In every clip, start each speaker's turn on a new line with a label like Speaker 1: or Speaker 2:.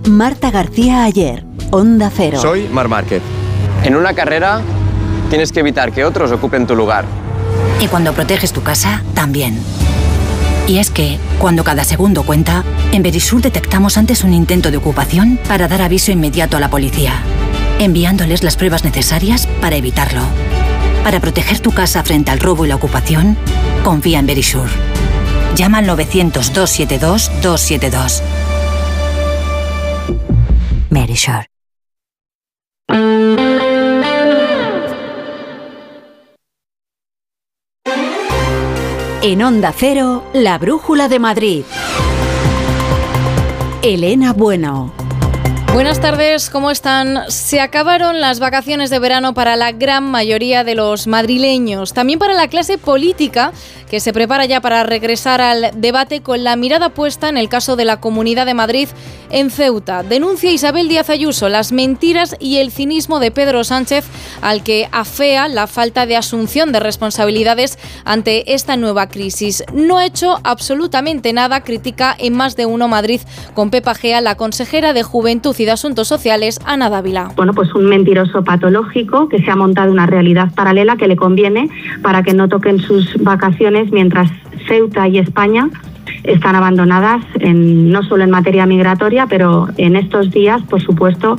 Speaker 1: Marta García Ayer, Onda Cero.
Speaker 2: Soy Marc Márquez. En una carrera tienes que evitar que otros ocupen tu lugar.
Speaker 3: Y cuando proteges tu casa, también. Y es que, cuando cada segundo cuenta, en Verisur detectamos antes un intento de ocupación para dar aviso inmediato a la policía, enviándoles las pruebas necesarias para evitarlo. Para proteger tu casa frente al robo y la ocupación, confía en Verisur. Llama al 900-272-272. Verisur.
Speaker 1: En Onda Cero, la Brújula de Madrid. Elena Bueno.
Speaker 4: Buenas tardes, ¿cómo están? Se acabaron las vacaciones de verano para la gran mayoría de los madrileños, también para la clase política, que se prepara ya para regresar al debate con la mirada puesta en el caso de la Comunidad de Madrid en Ceuta. Denuncia Isabel Díaz Ayuso las mentiras y el cinismo de Pedro Sánchez, al que afea la falta de asunción de responsabilidades ante esta nueva crisis. No ha hecho absolutamente nada, critica en Más de Uno Madrid con Pepa Gea, la consejera de Juventud y de Asuntos Sociales, Ana Dávila.
Speaker 5: Bueno, pues un mentiroso patológico que se ha montado una realidad paralela que le conviene para que no toquen sus vacaciones mientras Ceuta y España están abandonadas no solo en materia migratoria, pero en estos días, por supuesto,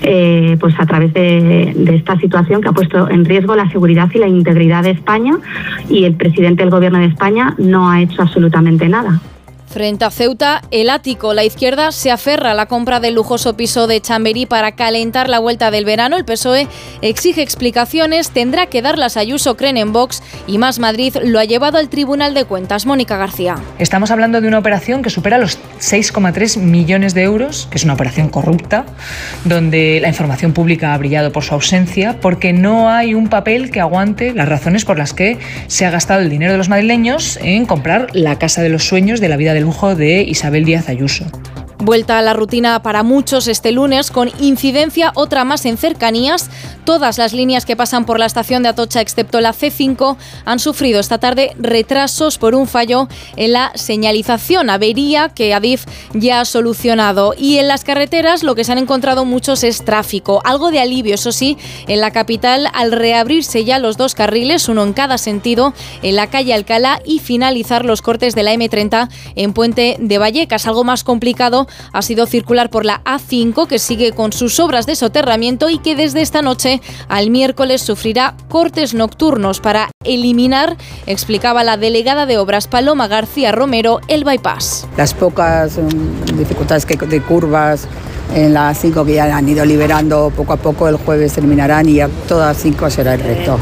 Speaker 5: pues a través de esta situación que ha puesto en riesgo la seguridad y la integridad de España, y el presidente del Gobierno de España no ha hecho absolutamente nada.
Speaker 4: Frente a Ceuta, el ático. La izquierda se aferra a la compra del lujoso piso de Chamberí para calentar la vuelta del verano. El PSOE exige explicaciones, tendrá que darlas Ayuso, creen en Vox, y Más Madrid lo ha llevado al Tribunal de Cuentas. Mónica García.
Speaker 6: Estamos hablando de una operación que supera los 6,3 millones de euros, que es una operación corrupta, donde la información pública ha brillado por su ausencia, porque no hay un papel que aguante las razones por las que se ha gastado el dinero de los madrileños en comprar la casa de los sueños de la vida del lujo de Isabel Díaz Ayuso.
Speaker 4: Vuelta a la rutina para muchos este lunes, con incidencia otra más en cercanías. Todas las líneas que pasan por la estación de Atocha, excepto la C5, han sufrido esta tarde retrasos por un fallo en la señalización, avería que Adif ya ha solucionado. Y en las carreteras lo que se han encontrado muchos es tráfico. Algo de alivio, eso sí, en la capital, al reabrirse ya los dos carriles, uno en cada sentido, en la calle Alcalá, y finalizar los cortes de la M30 en Puente de Vallecas. Algo más complicado ha sido circular por la A5, que sigue con sus obras de soterramiento y que desde esta noche al miércoles sufrirá cortes nocturnos para eliminar, explicaba la delegada de obras Paloma García Romero, el bypass.
Speaker 7: Las pocas dificultades de curvas en la A5 que ya han ido liberando poco a poco, el jueves terminarán y ya toda A5 será el recto.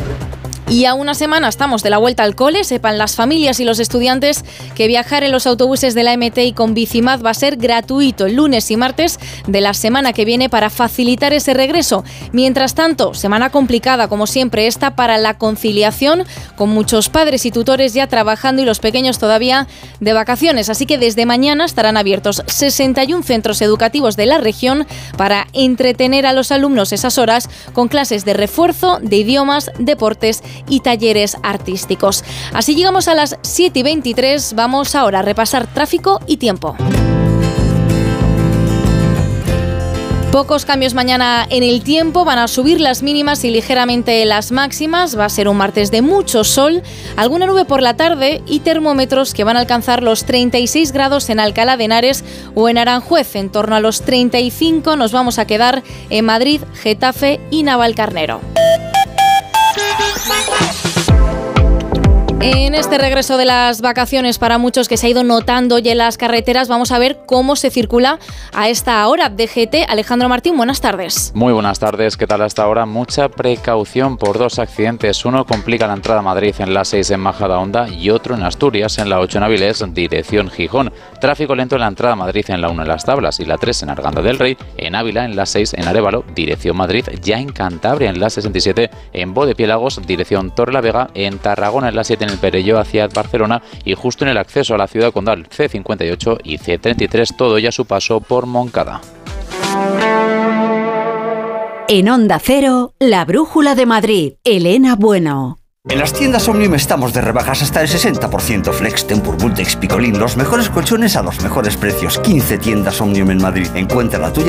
Speaker 4: Y a una semana estamos de la vuelta al cole. Sepan las familias y los estudiantes que viajar en los autobuses de la MT y con Bicimad va a ser gratuito el lunes y martes de la semana que viene para facilitar ese regreso. Mientras tanto, semana complicada como siempre esta para la conciliación, con muchos padres y tutores ya trabajando y los pequeños todavía de vacaciones. Así que desde mañana estarán abiertos 61 centros educativos de la región para entretener a los alumnos esas horas con clases de refuerzo, de idiomas, deportes y talleres artísticos. Así llegamos a las 7:23. Vamos ahora a repasar tráfico y tiempo. Pocos cambios mañana en el tiempo, van a subir las mínimas y ligeramente las máximas. Va a ser un martes de mucho sol, alguna nube por la tarde y termómetros que van a alcanzar los 36 grados en Alcalá de Henares o en Aranjuez. En torno a los 35 nos vamos a quedar en Madrid, Getafe y Navalcarnero. En este regreso de las vacaciones para muchos que se ha ido notando ya en las carreteras, vamos a ver cómo se circula a esta hora. DGT, Alejandro Martín, buenas tardes.
Speaker 8: Muy buenas tardes, ¿qué tal hasta ahora? Mucha precaución por dos accidentes. Uno complica la entrada a Madrid en la 6 en Majadahonda y otro en Asturias en la 8 en Avilés, dirección Gijón. Tráfico lento en la entrada a Madrid en la 1 en Las Tablas y la 3 en Arganda del Rey, en Ávila en la 6 en Arévalo, dirección Madrid, ya en Cantabria en la 67, en Bodepiélagos, dirección Torrelavega, en Tarragona en la 7 en el Perelló hacia Barcelona y justo en el acceso a la ciudad condal C58 y C33, todo ya su paso por Moncada.
Speaker 1: En Onda Cero, la Brújula de Madrid, Elena Bueno.
Speaker 9: En las tiendas Omnium estamos de rebajas hasta el 60%. Flex, Tempur, Bultex, Picolín, los mejores colchones a los mejores precios. 15 tiendas Omnium en Madrid. Encuentra la tuya